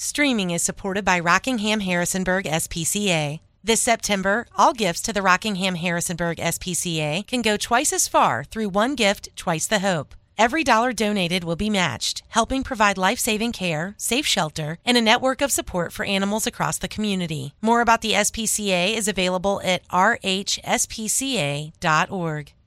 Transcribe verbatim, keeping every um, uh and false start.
Streaming is supported by Rockingham-Harrisonburg S P C A. This September, all gifts to the Rockingham-Harrisonburg S P C A can go twice as far through One Gift, Twice the Hope. Every dollar donated will be matched, helping provide life-saving care, safe shelter, and a network of support for animals across the community. More about the S P C A is available at r h s p c a dot org.